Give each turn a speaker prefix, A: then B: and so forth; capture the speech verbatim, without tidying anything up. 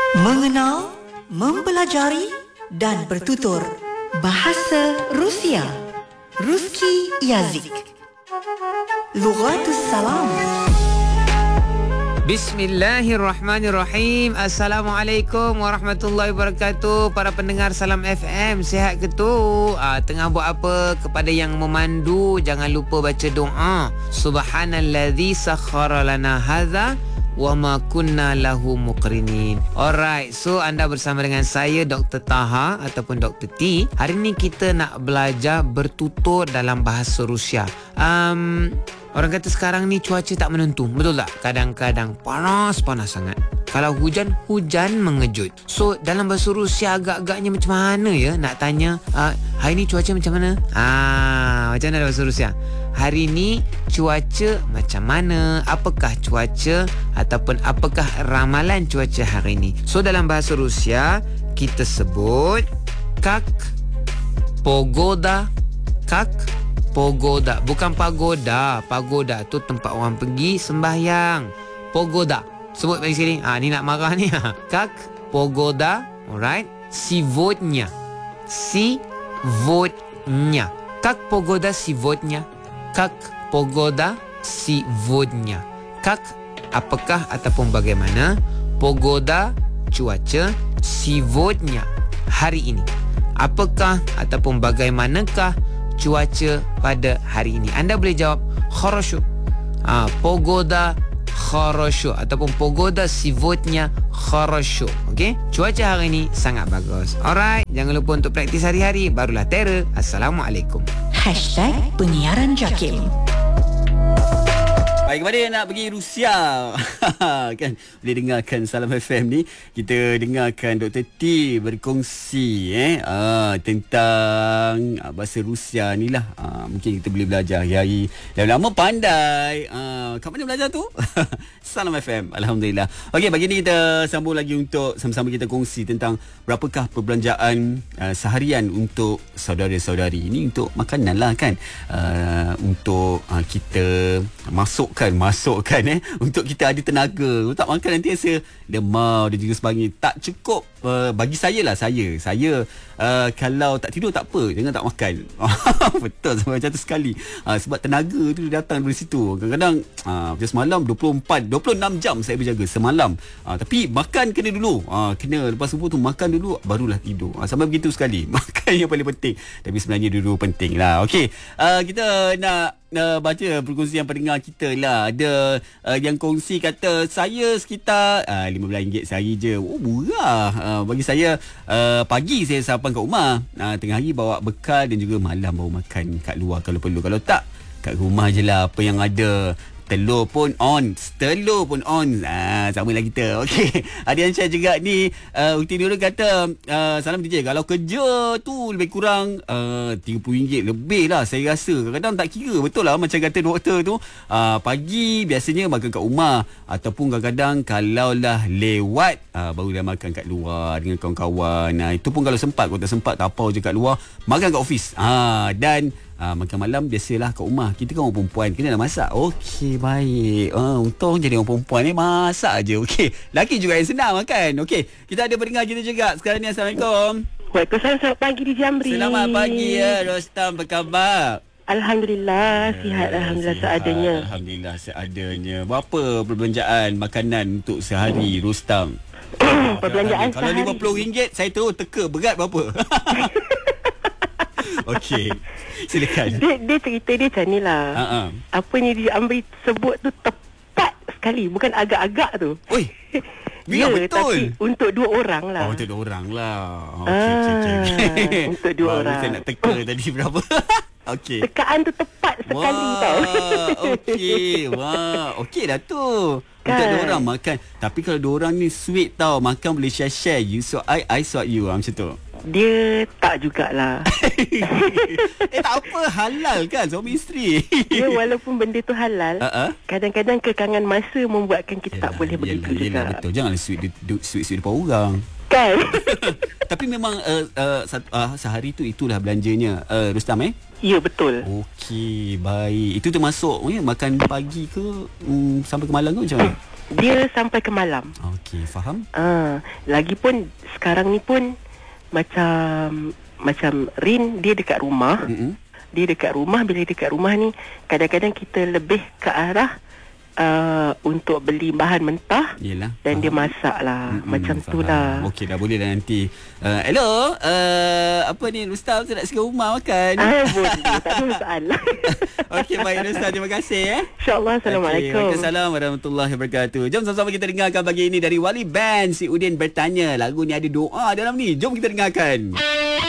A: Mengenal, mempelajari dan bertutur bahasa Rusia. Ruski Yazik. Lughatus Salam.
B: Bismillahirrahmanirrahim. Assalamualaikum warahmatullahi wabarakatuh. Para pendengar Salam F M, sihat ke tu? Ah, tengah buat apa? Kepada yang memandu, jangan lupa baca doa. Subhanalladzi sakhkhara lana hadza wa ma kunna lahu muqrinin. Alright, so anda bersama dengan saya Doktor Taha ataupun Doktor T. Hari ni kita nak belajar bertutur dalam bahasa Rusia. Um, orang kata sekarang ni cuaca tak menentu, betul tak? Kadang-kadang panas-panas sangat. Kalau hujan, hujan mengejut. So dalam bahasa Rusia agak-agaknya macam mana ya nak tanya, uh, hari ni cuaca macam mana? Ah, macam mana bahasa Rusia? Hari ni cuaca macam mana? Apakah cuaca ataupun apakah ramalan cuaca hari ni? So dalam bahasa Rusia kita sebut kak pogoda, kak pogoda, bukan pagoda. Pagoda tu tempat orang pergi sembahyang. Pogoda. Sebut bagi sini. Ah, ni nak marah ni. Kak pogoda, alright? Сегодня. Сегодня. Как погода сегодня? Как погода сегодня? Как apakah ataupun bagaimana? Погода cuaca, сегодня hari ini. Apakah ataupun bagaimanakah cuaca pada hari ini? Anda boleh jawab хорошо. Ah, погода хорошо ataupun погода сегодня хорошо. Okey? Cuaca hari ini sangat bagus. Alright, jangan lupa untuk praktis hari-hari, barulah terror. Assalamualaikum.
A: Hashtag Penyiaran Jakim.
C: Baik, kepada yang nak pergi Rusia kan, boleh dengarkan Salam F M ni. Kita dengarkan Doktor T berkongsi eh ah, tentang ah, bahasa Rusia ni lah. Ah, mungkin kita boleh belajar hari-hari. Lama-lama pandai. Ah, kat mana belajar tu? Salam F M. Alhamdulillah. Okey, bagi ni kita sambung lagi untuk sama-sama kita kongsi tentang berapakah perbelanjaan uh, seharian untuk saudara-saudari. Ini untuk makanan lah kan. Uh, untuk uh, kita masukkan, masukkan eh. Untuk kita ada tenaga. Tak makan nanti rasa demam dan juga sebagainya. Tak cukup. Uh, bagi saya lah, saya. Saya uh, kalau tak tidur tak apa. Jangan tak makan. Betul sama macam tu sekali. Uh, sebab tenaga tu datang dari situ. Kadang-kadang uh, macam semalam dua puluh empat, dua puluh enam jam saya berjaga semalam. Uh, tapi makan kena dulu. Uh, kena lepas subuh tu makan dulu barulah tidur. Uh, sampai begitu sekali. Makan yang paling penting. Tapi sebenarnya dulu penting lah. Okey. Uh, kita nak Uh, baca perkongsian pendengar kita lah. Ada uh, yang kongsi kata saya sekitar uh, lima belas ringgit sehari je. Oh, murah. Uh, bagi saya uh, pagi saya sarapan kat rumah, uh, tengah hari bawa bekal dan juga malam baru makan kat luar kalau perlu. Kalau tak, kat rumah je lah apa yang ada. Telur pun on, telur pun on. Ah, sama lah kita. Okey. Ada yang share juga ni, uh, Uti Nurul kata, uh, salam D J, kalau kerja tu lebih kurang uh, tiga puluh ringgit lebih lah saya rasa. Kadang-kadang tak kira. Betul lah macam kata doktor tu. Uh, pagi biasanya makan kat rumah, ataupun kadang-kadang kalau lah lewat uh, baru dah makan kat luar dengan kawan-kawan. Nah, itu pun kalau sempat. Kalau tak sempat, tapau je kat luar, makan kat office. Ah, dan Ah, makan malam biasalah kat rumah. Kita kan orang perempuan, kena nak masak. Okey, baik. Ah, untung jadi orang perempuan ni masak je. Okey, laki juga yang senang makan. Okey, kita ada pendengar kita juga sekarang ni. Assalamualaikum.
D: Waalaikumsalam. Selamat pagi di Jamri.
C: Selamat pagi ya, Rostam. Apa khabar?
D: Alhamdulillah, sihat. Alhamdulillah
C: sihat.
D: seadanya.
C: Alhamdulillah seadanya. Berapa perbelanjaan makanan untuk sehari, Rostam?
D: Perbelanjaan
C: kalau
D: sehari.
C: lima puluh ringgit saya terus teka berat berapa? Okey, silakan.
D: Dia, dia cerita dia macam ni lah.
C: Uh-uh.
D: Apa ni dia ambil sebut tu tepat sekali. Bukan agak-agak tu.
C: Oi,
D: Ya,
C: betul.
D: tapi untuk dua orang lah.
C: Oh, untuk dua orang lah. Okey,
D: Ah,
C: okey, okey.
D: untuk dua
C: Baru
D: orang.
C: saya nak teka tadi berapa. Okey.
D: Tekaan tu tepat sekali
C: Wah,
D: tau.
C: okey. Wah, okey dah tu.
D: Kan?
C: Untuk dua orang makan. Tapi kalau dua orang ni sweet tau. Makan boleh share-share. You so I, I sort you. Macam tu.
D: Dia tak jugalah.
C: Eh, tak apa. Halal kan suami isteri.
D: Dia walaupun benda tu halal,
C: Uh-uh.
D: kadang-kadang kekangan masa membuatkan kita tak boleh begitu
C: yelah, yelah,
D: juga.
C: betul. Janganlah sweet sweet-sweet depan orang.
D: Kan?
C: Tapi memang uh, uh, sat- uh, sehari tu itulah belanjanya, uh, Rustam eh?
D: Ya, betul.
C: Okey, baik. Itu termasuk ya, makan pagi ke um, sampai ke malam ke macam mana?
D: Dia sampai ke malam.
C: Okey, faham.
D: Ah, lagipun sekarang ni pun macam macam Rin dia dekat rumah.
C: Mm-mm.
D: Dia dekat rumah, bila dekat rumah ni kadang-kadang kita lebih ke arah uh, untuk beli bahan mentah.
C: Yelah,
D: dan
C: faham.
D: dia masak lah.
C: Mm-mm,
D: Macam
C: faham.
D: tu lah.
C: Okey, dah boleh dah nanti. Uh, hello, uh, apa ni Rustam tu nak sikit rumah makan.
D: Ah, boleh. Tak ada masalah.
C: Okey, baik Rustam, terima kasih eh.
D: InsyaAllah. Assalamualaikum.
C: Okay, Waalaikumsalam warahmatullahi wabarakatuh. Jom sama-sama kita dengarkan pagi ini dari Wali Band. Si Udin bertanya, lagu ni ada doa dalam ni. Jom kita dengarkan.